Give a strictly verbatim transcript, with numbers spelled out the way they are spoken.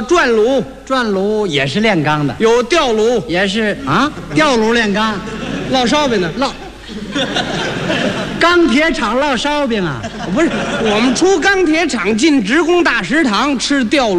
转炉， 转炉也是炼钢的， 有吊炉， 也是啊，吊炉炼钢， 烙烧饼呢， 烙。钢铁厂烙烧饼啊？ 不是，我们出钢铁厂进职工大食堂吃吊炉。